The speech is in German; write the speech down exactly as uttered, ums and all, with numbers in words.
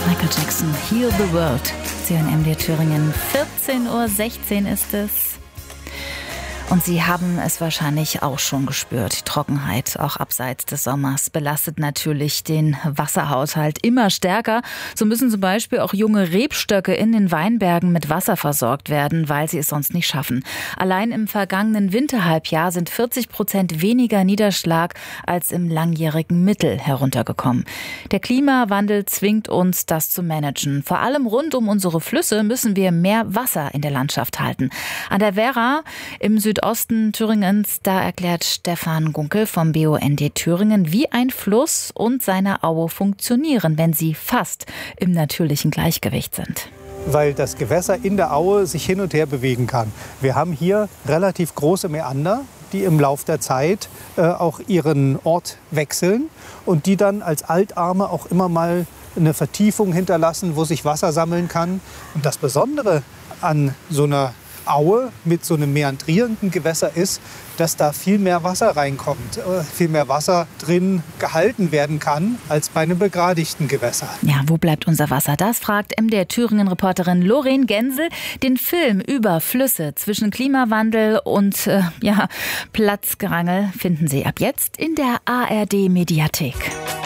Michael Jackson, Heal the World. Sie hören M D R Thüringen. vierzehn Uhr sechzehn ist es. Und Sie haben es wahrscheinlich auch schon gespürt. Die Trockenheit, auch abseits des Sommers, belastet natürlich den Wasserhaushalt immer stärker. So müssen zum Beispiel auch junge Rebstöcke in den Weinbergen mit Wasser versorgt werden, weil sie es sonst nicht schaffen. Allein im vergangenen Winterhalbjahr sind vierzig Prozent weniger Niederschlag als im langjährigen Mittel heruntergekommen. Der Klimawandel zwingt uns, das zu managen. Vor allem rund um unsere Flüsse müssen wir mehr Wasser in der Landschaft halten. An der Werra im Südosten Osten Thüringens, da erklärt Stefan Gunkel vom B U N D Thüringen, wie ein Fluss und seine Aue funktionieren, wenn sie fast im natürlichen Gleichgewicht sind. Weil das Gewässer in der Aue sich hin und her bewegen kann. Wir haben hier relativ große Mäander, die im Lauf der Zeit äh, auch ihren Ort wechseln und die dann als Altarme auch immer mal eine Vertiefung hinterlassen, wo sich Wasser sammeln kann. Und das Besondere an so einer Aue mit so einem meandrierenden Gewässer ist, dass da viel mehr Wasser reinkommt, viel mehr Wasser drin gehalten werden kann als bei einem begradigten Gewässer. Ja, wo bleibt unser Wasser? Das fragt M D R Thüringen-Reporterin Lorraine Gensel. Den Film über Flüsse zwischen Klimawandel und äh, ja, Platzgerangel finden Sie ab jetzt in der A R D Mediathek.